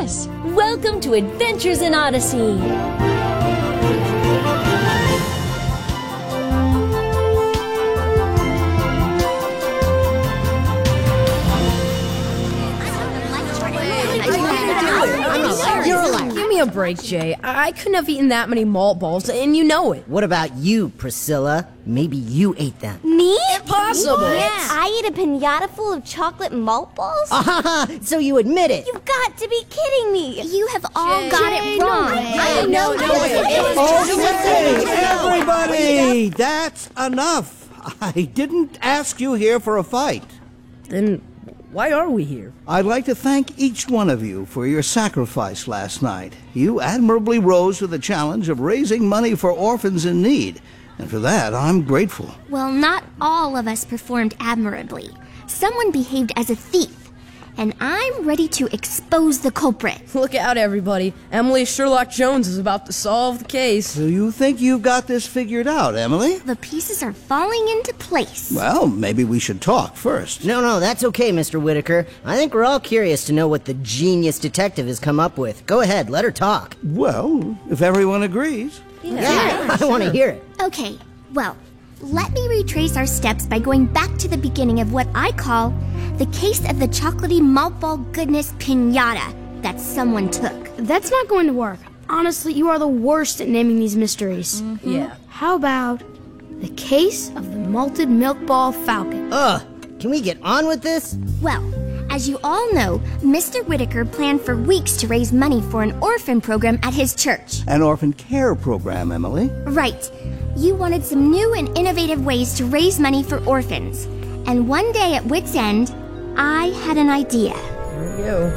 Yes. Welcome to Adventures in Odyssey. You're a liar. Give me a break, Jay. I couldn't have eaten that many malt balls, and you know it. What about you, Priscilla? Maybe you ate them. Me? Impossible. Yeah. I ate a piñata full of chocolate malt balls? So you admit it. You've got to be kidding me. You have all got it wrong. I know Okay, everybody, that's enough. I didn't ask you here for a fight. Then why are we here? I'd like to thank each one of you for your sacrifice last night. You admirably rose to the challenge of raising money for orphans in need, and for that, I'm grateful. Well, not all of us performed admirably. Someone behaved as a thief, and I'm ready to expose the culprit. Look out, everybody. Emily Sherlock Jones is about to solve the case. So you think you've got this figured out, Emily? The pieces are falling into place. Well, maybe we should talk first. No, that's okay, Mr. Whitaker. I think we're all curious to know what the genius detective has come up with. Go ahead, let her talk. Well, if everyone agrees. Yeah, I want to hear it. Okay, well, let me retrace our steps by going back to the beginning of what I call the case of the chocolatey malt ball goodness piñata that someone took. That's not going to work. Honestly, you are the worst at naming these mysteries. Yeah. How about the case of the malted milk ball falcon? Can we get on with this? Well, as you all know, Mr. Whitaker planned for weeks to raise money for an orphan program at his church. An orphan care program, Emily. Right. You wanted some new and innovative ways to raise money for orphans. And one day at Wit's End, I had an idea. Here we go.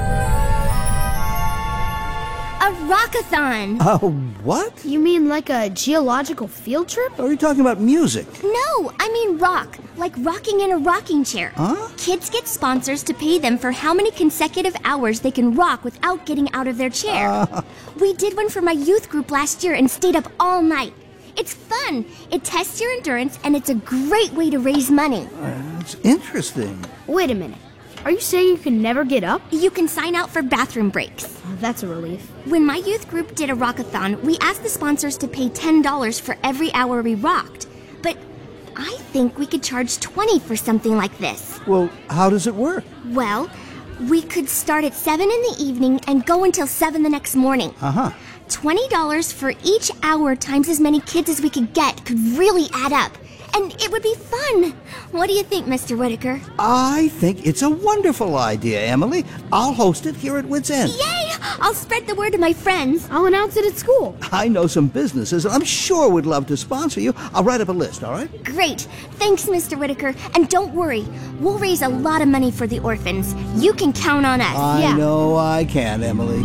A rockathon! Oh, what? You mean like a geological field trip? Are you talking about music? No, I mean rock. Like rocking in a rocking chair. Huh? Kids get sponsors to pay them for how many consecutive hours they can rock without getting out of their chair. We did one for my youth group last year and stayed up all night. It's fun. It tests your endurance, and it's a great way to raise money. It's interesting. Wait a minute. Are you saying you can never get up? You can sign out for bathroom breaks. Oh, that's a relief. When my youth group did a rockathon, we asked the sponsors to pay $10 for every hour we rocked. But I think we could charge $20 for something like this. Well, how does it work? Well, we could start at 7 in the evening and go until 7 the next morning. $20 for each hour times as many kids as we could get could really add up. And it would be fun. What do you think, Mr. Whitaker? I think it's a wonderful idea, Emily. I'll host it here at Wit's End. Yay! I'll spread the word to my friends. I'll announce it at school. I know some businesses that I'm sure would love to sponsor you. I'll write up a list, all right? Great. Thanks, Mr. Whitaker. And don't worry, we'll raise a lot of money for the orphans. You can count on us. I know I can, Emily.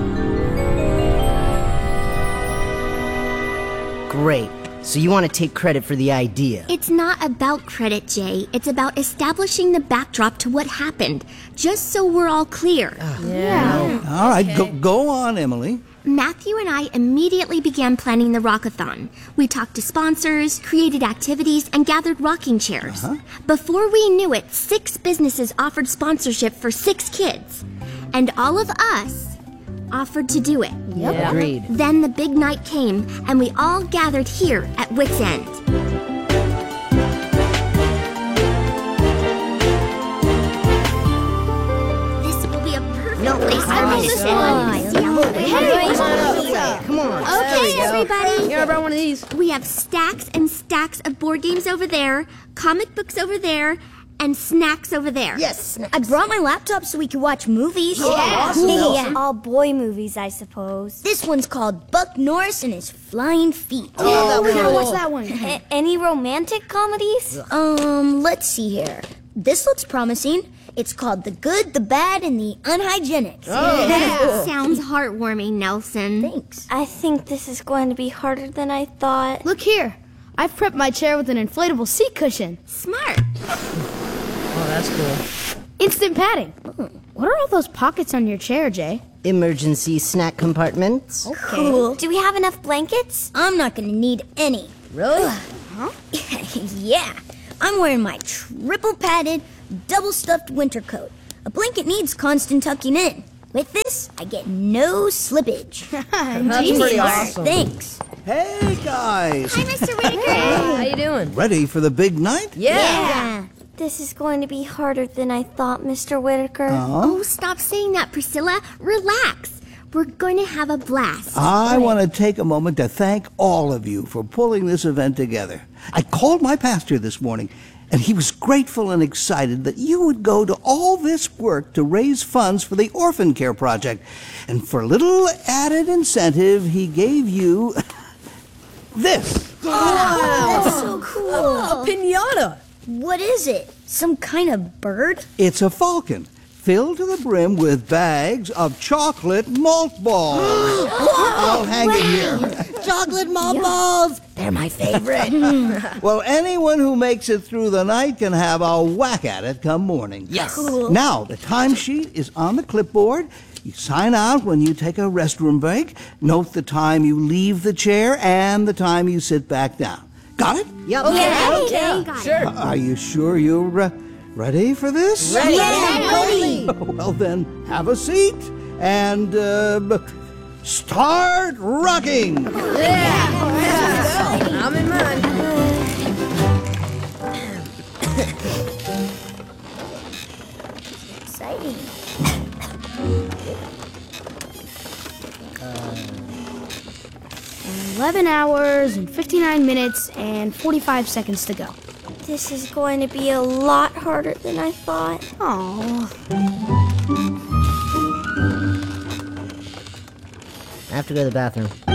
Great. So you want to take credit for the idea? It's not about credit, Jay. It's about establishing the backdrop to what happened, just so we're all clear. All right, go on, Emily. Matthew and I immediately began planning the rockathon. We talked to sponsors, created activities, and gathered rocking chairs. Before we knew it, 6 businesses offered sponsorship for 6 kids. And all of us offered to do it. Yep. Agreed. Then the big night came, and we all gathered here at Wit's End. This will be a perfect place for me to sit. Come on. Okay, everybody. Here, I brought one of these. We have stacks and stacks of board games over there, comic books over there, and snacks over there. Yes. I brought my laptop so we could watch movies. All boy movies, I suppose. This one's called Buck Norris and His Flying Feet. What's that one? Any romantic comedies? Let's see here. This looks promising. It's called The Good, the Bad, and the Unhygienic. Sounds heartwarming, Nelson. Thanks. I think this is going to be harder than I thought. Look here. I've prepped my chair with an inflatable seat cushion. Smart. Oh, that's cool. Instant padding. What are all those pockets on your chair, Jay? Emergency snack compartments. Cool. Do we have enough blankets? I'm not going to need any. Really? Yeah. I'm wearing my triple padded, double stuffed winter coat. A blanket needs constant tucking in. With this, I get no slippage. That's pretty awesome. Thanks. Hey, guys! Hi, Mr. Whitaker. How you doing? Ready for the big night? Yeah. This is going to be harder than I thought, Mr. Whitaker. Oh, stop saying that, Priscilla. Relax. We're going to have a blast. I want to take a moment to thank all of you for pulling this event together. I called my pastor this morning, and he was grateful and excited that you would go to all this work to raise funds for the Orphan Care Project. And for a little added incentive, he gave you this. That's so cool. A piñata. What is it? Some kind of bird? It's a falcon, filled to the brim with bags of chocolate malt balls. I'll hang it here. Chocolate malt balls! They're my favorite. Well, anyone who makes it through the night can have a whack at it come morning. Yes. Now, the timesheet is on the clipboard. You sign out when you take a restroom break. Note the time you leave the chair and the time you sit back down. Got it? Yep. Okay, got it. Sure. Are you sure you're ready for this? Ready. Well, then, have a seat and start rocking. I'm in mine. Exciting. 11 hours and 59 minutes and 45 seconds to go. This is going to be a lot harder than I thought. Oh. I have to go to the bathroom.